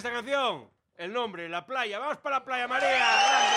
esta canción? El nombre, la playa. ¡Vamos para la playa, María! ¡Grande!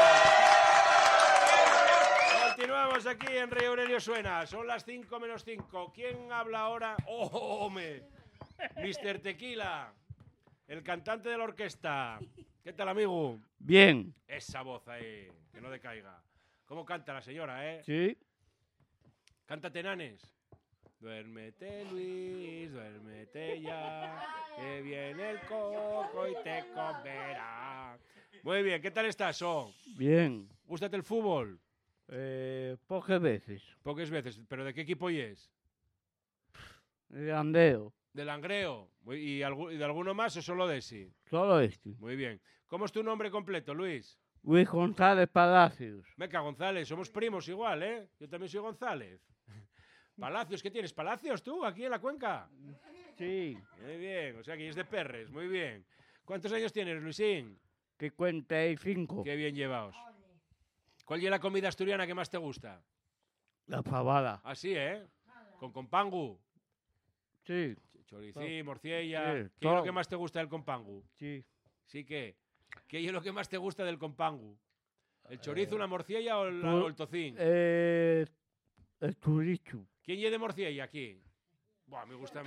Continuamos aquí en Rey Aurelio Suena. Son las 5 menos 5. ¿Quién habla ahora? ¡Oh, hombre! Mr. Tequila, el cantante de la orquesta. ¿Qué tal, amigo? Bien. Esa voz ahí, que no decaiga. ¿Cómo canta la señora, Sí. Cántate, Nanes. Duérmete, Luis, duérmete ya, que viene el coco y te comerá. Muy bien, ¿qué tal estás, Bien. ¿Gústate el fútbol? Pocas veces. Pocas veces, ¿pero de qué equipo es? El andeo. ¿Del Langreo? ¿Y de alguno más o solo de ese? Solo este. Muy bien. ¿Cómo es tu nombre completo, Luis? Luis González Palacios. Meca González, somos primos igual, ¿eh? Yo también soy González. Palacios, ¿qué tienes? ¿Palacios tú, aquí en la cuenca? Sí. Muy bien, o sea que es de Perres, muy bien. ¿Cuántos años tienes, Luisín? 55. Qué bien llevaos. ¿Cuál es la comida asturiana que más te gusta? La fabada. Así, ¿eh? Con compangu. Sí. Choricí, morcilla. Sí, ¿Qué es todo. lo que más te gusta del compangu? Sí. ¿Sí qué? ¿Qué es lo que más te gusta del compangu? ¿El chorizo, la morcilla o el tocín? El chorizo. ¿Quién lleve de morcilla aquí? Buah, me gusta.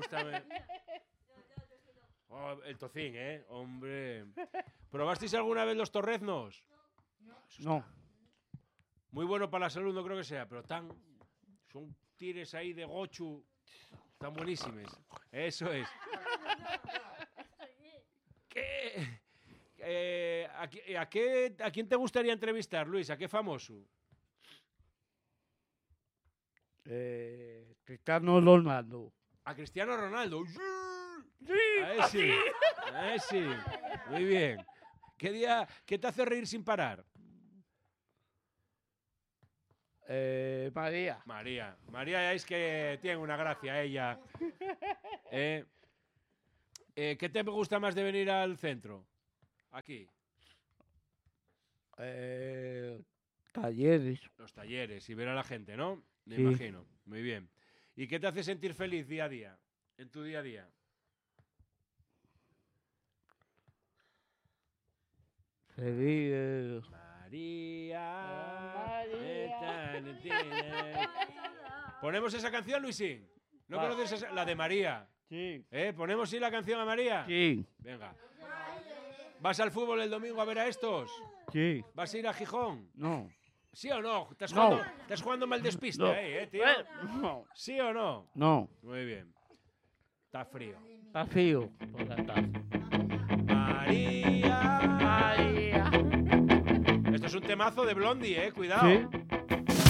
Oh, el tocín, ¿eh? Hombre. ¿Probasteis alguna vez los torreznos? No. Muy bueno para la salud, no creo que sea, pero son tires ahí de gochu. Están buenísimos. Eso es. ¿A quién te gustaría entrevistar, Luis? ¿A qué famoso? Cristiano Ronaldo. A Cristiano Ronaldo. Sí. A ese. Muy bien. ¿Qué te hace reír sin parar? María. María es que tiene una gracia ella. ¿Qué te gusta más de venir al centro? Aquí. Talleres. Los talleres y ver a la gente, ¿no? Me Sí. imagino. Muy bien. ¿Y qué te hace sentir feliz día a día? En tu día a día. Feliz. María. ¿Ponemos esa canción, Luisín? ¿No Vale. conoces la de María? Sí. ¿Ponemos sí la canción a María? Sí. Venga. ¿Vas al fútbol el domingo a ver a estos? Sí. ¿Vas a ir a Gijón? No. ¿Sí o no? ¿Estás No. jugando mal despiste No. ahí, tío? No. ¿Sí o no? No. Muy bien. Está frío. Está frío por la tarde. María. María. Esto es un temazo de Blondie, cuidado. Sí.